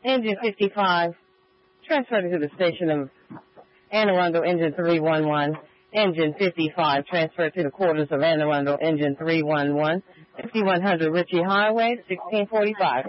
Engine 55, transferred to the station of Anne Arundel, Engine 311. Engine 55, transferred to the quarters of Anne Arundel, Engine 311. 5100 Ritchie Highway, 1645.